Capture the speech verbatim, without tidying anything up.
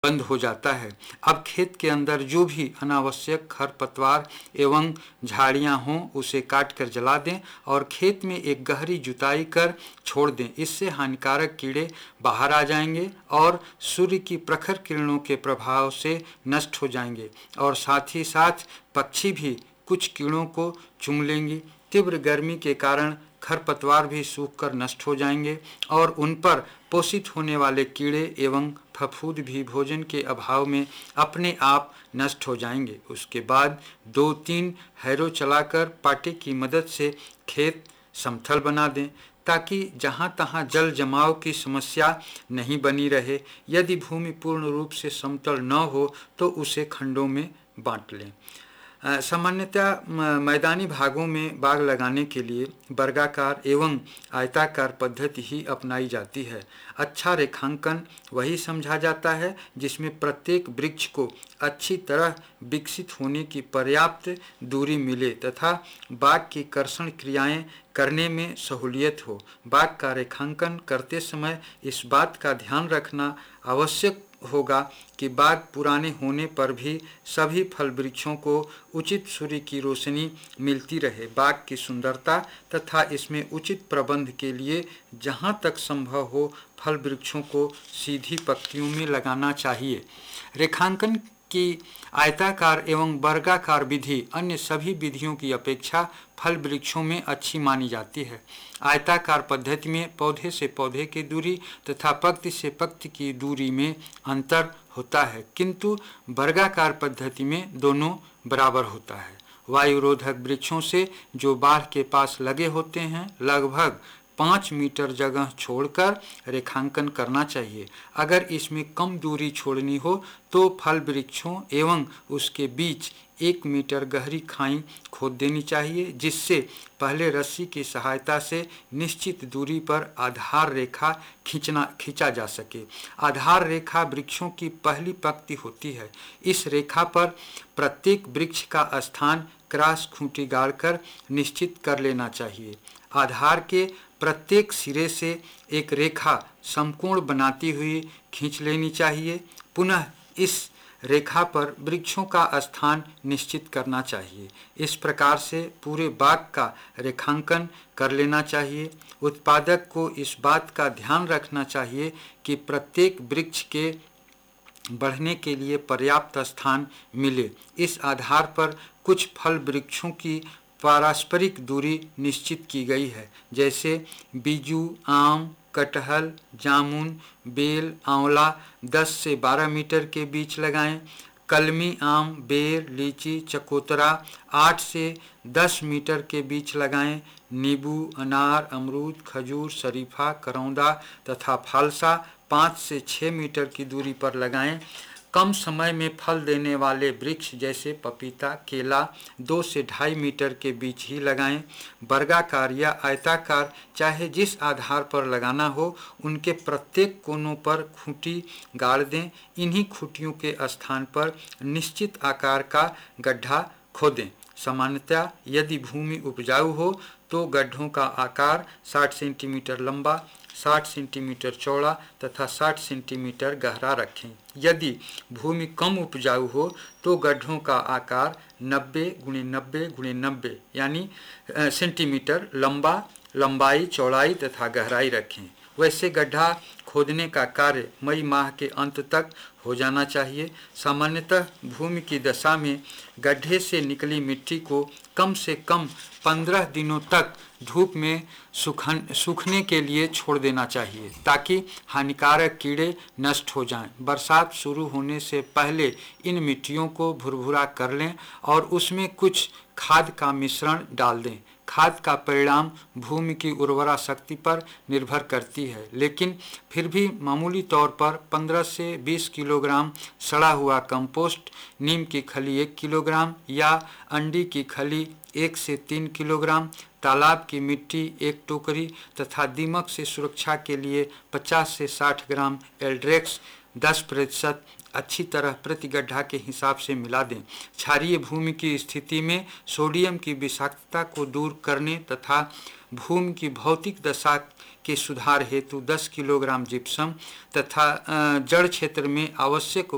बंद हो जाता है। अब खेत के अंदर जो भी अनावश्यक खरपतवार एवं झाड़ियां हों उसे काट कर जला दें और खेत में एक गहरी जुताई कर छोड़ दें। इससे हानिकारक कीड़े बाहर आ जाएंगे और सूर्य की प्रखर किरणों के प्रभाव से नष्ट हो जाएंगे और साथ ही साथ पक्षी भी कुछ कीड़ों को चुन लेंगे। तीव्र गर्मी के कारण खरपतवार भी सूखकर नष्ट हो जाएंगे और उन पर पोषित होने वाले कीड़े एवं फफूंद भी भोजन के अभाव में अपने आप नष्ट हो जाएंगे। उसके बाद दो तीन हैरो चलाकर पाटे की मदद से खेत समतल बना दें ताकि जहाँ तहाँ जल जमाव की समस्या नहीं बनी रहे। यदि भूमि पूर्ण रूप से समतल न हो तो उसे खंडों में बांट लें। सामान्यतः मैदानी भागों में बाग लगाने के लिए वर्गाकार एवं आयताकार पद्धति ही अपनाई जाती है। अच्छा रेखांकन वही समझा जाता है जिसमें प्रत्येक वृक्ष को अच्छी तरह विकसित होने की पर्याप्त दूरी मिले तथा बाग की कर्षण क्रियाएं करने में सहूलियत हो। बाग का रेखांकन करते समय इस बात का ध्यान रखना आवश्यक होगा कि बाग पुराने होने पर भी सभी फल वृक्षों को उचित सूर्य की रोशनी मिलती रहे। बाग की सुंदरता तथा इसमें उचित प्रबंध के लिए जहाँ तक संभव हो फल वृक्षों को सीधी पंक्तियों में लगाना चाहिए। रेखांकन की आयताकार एवं वर्गाकार विधि अन्य सभी विधियों की अपेक्षा फल वृक्षों में अच्छी मानी जाती है। आयताकार पद्धति में पौधे से पौधे की दूरी तथा पंक्ति से पंक्ति की दूरी में अंतर होता है, किंतु वर्गाकार पद्धति में दोनों बराबर होता है। वायुरोधक वृक्षों से जो बाढ़ के पास लगे होते हैं लगभग पाँच मीटर जगह छोड़कर रेखांकन करना चाहिए। अगर इसमें कम दूरी छोड़नी हो तो फल वृक्षों एवं उसके बीच एक मीटर गहरी खाई खोद देनी चाहिए, जिससे पहले रस्सी की सहायता से निश्चित दूरी पर आधार रेखा खींचना खींचा जा सके। आधार रेखा वृक्षों की पहली पंक्ति होती है। इस रेखा पर प्रत्येक वृक्ष का स्थान क्रॉस खूंटी गाड़कर निश्चित कर लेना चाहिए। आधार के प्रत्येक सिरे से एक रेखा समकोण बनाती हुई खींच लेनी चाहिए। पुनः इस रेखा पर वृक्षों का स्थान निश्चित करना चाहिए। इस प्रकार से पूरे बाग का रेखांकन कर लेना चाहिए। उत्पादक को इस बात का ध्यान रखना चाहिए कि प्रत्येक वृक्ष के बढ़ने के लिए पर्याप्त स्थान मिले। इस आधार पर कुछ फल वृक्षों की पारस्परिक दूरी निश्चित की गई है, जैसे बीजू, आम, कटहल, जामुन, बेल, आंवला दस से बारह मीटर के बीच लगाएं। कलमी आम, बेर, लीची, चकोतरा आठ से दस मीटर के बीच लगाएं। नींबू, अनार, अमरूद, खजूर, शरीफा, करौंदा तथा फालसा पाँच से छः मीटर की दूरी पर लगाएं। कम समय में फल देने वाले वृक्ष जैसे पपीता, केला दो से ढाई मीटर के बीच ही लगाएं। वर्गाकार या आयताकार चाहे जिस आधार पर लगाना हो उनके प्रत्येक कोनों पर खूंटी गाड़ दें। इन्हीं खूंटियों के स्थान पर निश्चित आकार का गड्ढा खोदें। सामान्यतः यदि भूमि उपजाऊ हो तो गड्ढों का आकार साठ सेंटीमीटर लंबा, साठ सेंटीमीटर चौड़ा तथा साठ सेंटीमीटर गहरा रखें। यदि भूमि कम उपजाऊ हो तो गड्ढों का आकार नब्बे गुणे नब्बे गुणे नब्बे यानी सेंटीमीटर लंबा, लंबाई, चौड़ाई तथा गहराई रखें। वैसे गड्ढा खोदने का कार्य मई माह के अंत तक हो जाना चाहिए। सामान्यतः भूमि की दशा में गड्ढे से निकली मिट्टी को कम से कम पंद्रह दिनों तक धूप में सूखन सूखने के लिए छोड़ देना चाहिए ताकि हानिकारक कीड़े नष्ट हो जाएं। बरसात शुरू होने से पहले इन मिट्टियों को भुरभुरा कर लें और उसमें कुछ खाद का मिश्रण डाल दें। खाद का परिणाम भूमि की उर्वरा शक्ति पर निर्भर करती है, लेकिन फिर भी मामूली तौर पर पंद्रह से बीस किलोग्राम सड़ा हुआ कंपोस्ट, नीम की खली एक किलोग्राम या अंडी की खली एक से तीन किलोग्राम, तालाब की मिट्टी एक टोकरी तथा दीमक से सुरक्षा के लिए पचास से साठ ग्राम एल्ड्रेक्स दस प्रतिशत अच्छी तरह प्रति गड्ढा के हिसाब से मिला दें। क्षारीय भूमि की स्थिति में सोडियम की विषाक्तता को दूर करने तथा भूमि की भौतिक दशा के सुधार हेतु दस किलोग्राम जिप्सम तथा जड़ क्षेत्र में आवश्यक